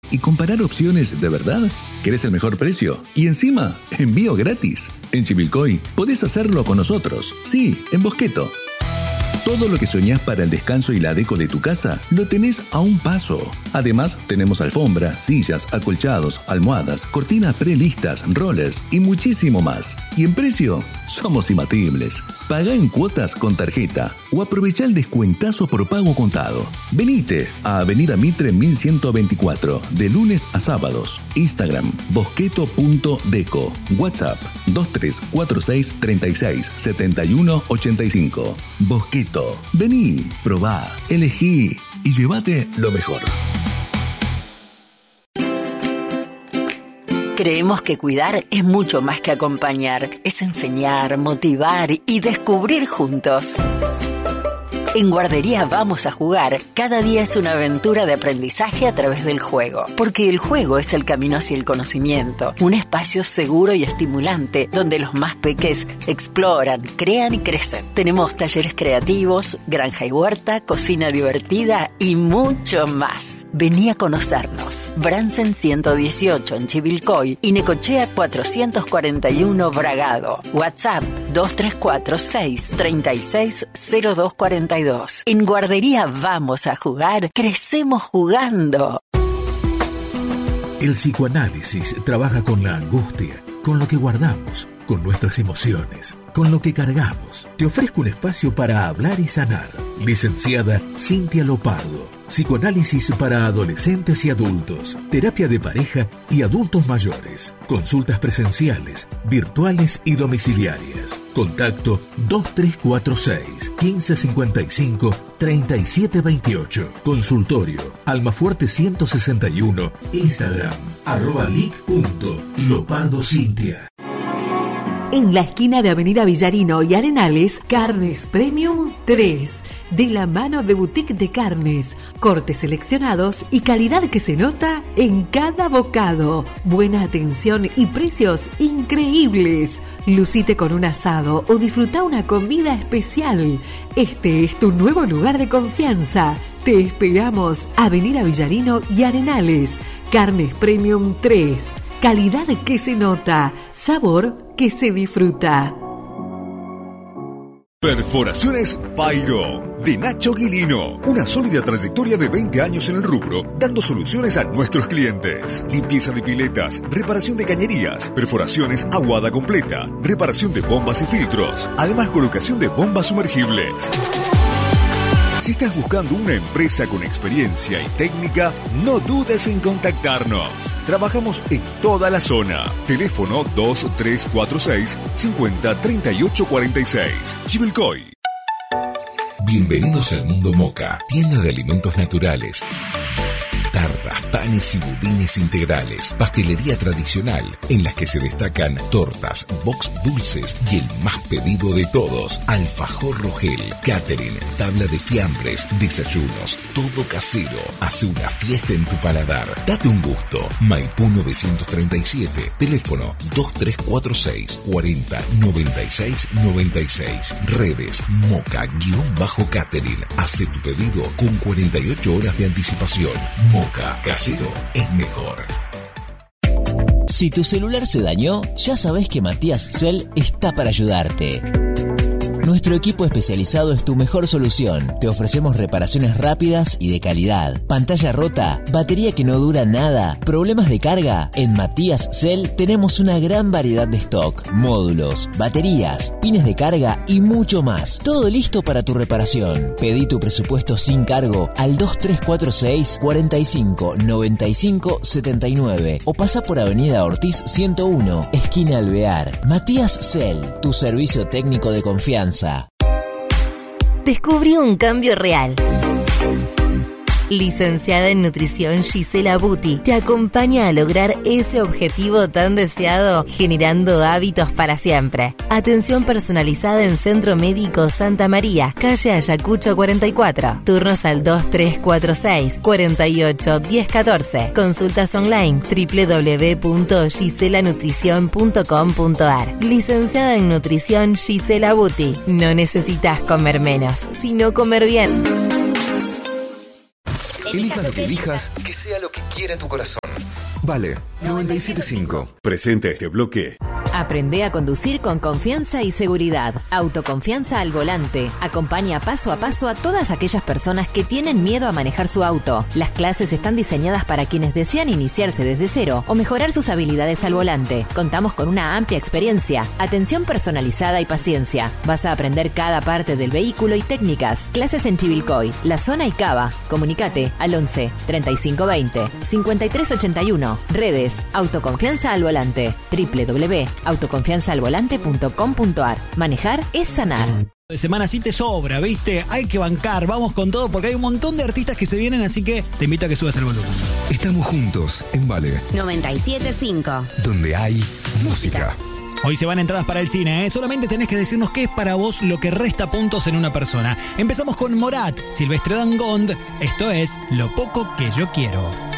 y comparar opciones de verdad? ¿Querés el mejor precio? Y encima, envío gratis. En Chivilcoy podés hacerlo con nosotros. Sí, en Bosqueto. Todo lo que soñás para el descanso y la deco de tu casa lo tenés a un paso. Además, tenemos alfombra, sillas, acolchados, almohadas, cortinas prelistas, rollers y muchísimo más. Y en precio, somos imbatibles. Pagá en cuotas con tarjeta o aprovechá el descuentazo por pago contado. Venite a Avenida Mitre 1124, de lunes a sábados. Instagram, bosqueto.deco. WhatsApp, 2346 36 71 85. Bosqueto. Vení, probá, elegí y llévate lo mejor. Creemos que cuidar es mucho más que acompañar, es enseñar, motivar y descubrir juntos. En Guardería Vamos a Jugar, cada día es una aventura de aprendizaje a través del juego, porque el juego es el camino hacia el conocimiento, un espacio seguro y estimulante donde los más peques exploran, crean y crecen. Tenemos talleres creativos, granja y huerta, cocina divertida y mucho más. Vení a conocernos. Bransen 118 en Chivilcoy y Necochea 441 Bragado. WhatsApp 2346 36 0242. En Guardería Vamos a Jugar, crecemos jugando. El psicoanálisis trabaja con la angustia, con lo que guardamos, con nuestras emociones, con lo que cargamos. Te ofrezco un espacio para hablar y sanar. Licenciada Cintia Lopardo. Psicoanálisis para adolescentes y adultos, terapia de pareja y adultos mayores, consultas presenciales, virtuales y domiciliarias. Contacto 2346 1555 3728. Consultorio Almafuerte 161. Instagram @lic.lopardocintia. En la esquina de Avenida Villarino y Arenales, Carnes Premium 3. De la mano de Boutique de Carnes, cortes seleccionados y calidad que se nota en cada bocado. Buena atención y precios increíbles. Lucite con un asado o disfruta una comida especial. Este es tu nuevo lugar de confianza. Te esperamos. Avenida Villarino y Arenales. Carnes Premium 3. Calidad que se nota. Sabor que se disfruta. Perforaciones Pairo, de Nacho Guilino. Una sólida trayectoria de 20 años en el rubro, dando soluciones a nuestros clientes. Limpieza de piletas, reparación de cañerías, perforaciones aguada completa, reparación de bombas y filtros, además colocación de bombas sumergibles. Si estás buscando una empresa con experiencia y técnica, no dudes en contactarnos. Trabajamos en toda la zona. Teléfono 2346 50 38 46. Chivilcoy. Bienvenidos al Mundo Moca, tienda de alimentos naturales. Tartas, panes y budines integrales, pastelería tradicional, en las que se destacan tortas, box dulces y el más pedido de todos, alfajor Rogel, catering, tabla de fiambres, desayunos, todo casero. Hace una fiesta en tu paladar. Date un gusto. Maipú 937, teléfono 2346 40 96 96. Redes Moca-catering. Hace tu pedido con 48 horas de anticipación. Moca casero es mejor. Si tu celular se dañó, ya sabes que Matías Cell está para ayudarte. Nuestro equipo especializado es tu mejor solución. Te ofrecemos reparaciones rápidas y de calidad. Pantalla rota, batería que no dura nada, problemas de carga. En Matías Cell tenemos una gran variedad de stock, módulos, baterías, pines de carga y mucho más. Todo listo para tu reparación. Pedí tu presupuesto sin cargo al 2346 45 95 79 o pasa por Avenida Ortiz 101, esquina Alvear. Matías Cell, tu servicio técnico de confianza. Descubrí un cambio real. Licenciada en Nutrición Gisela Buti te acompaña a lograr ese objetivo tan deseado, generando hábitos para siempre. Atención personalizada en Centro Médico Santa María, calle Ayacucho 44. Turnos al 2346 48 1014. Consultas online www.giselanutrición.com.ar. Licenciada en Nutrición Gisela Buti. No necesitas comer menos, sino comer bien. Elija lo que elijas, que sea lo que quiera tu corazón. Vale, 97.5. Presenta este bloque. Aprende a conducir con confianza y seguridad. Autoconfianza al volante. Acompaña paso a paso a todas aquellas personas que tienen miedo a manejar su auto. Las clases están diseñadas para quienes desean iniciarse desde cero o mejorar sus habilidades al volante. Contamos con una amplia experiencia, atención personalizada y paciencia. Vas a aprender cada parte del vehículo y técnicas. Clases en Chivilcoy, La Zona y Cava. Comunicate al 11 3520 5381. Redes Autoconfianza al Volante. www.autoconfianzaalvolante.com.ar. Manejar es sanar. De semana sí te sobra, ¿viste? Hay que bancar, vamos con todo porque hay un montón de artistas que se vienen, así que te invito a que subas el volumen. Estamos juntos en Vale 97.5. donde hay música. Hoy se van entradas para el cine, ¿eh? Solamente tenés que decirnos qué es para vos lo que resta puntos en una persona. Empezamos con Morat, Silvestre Dangond. Esto es Lo Poco Que Yo Quiero.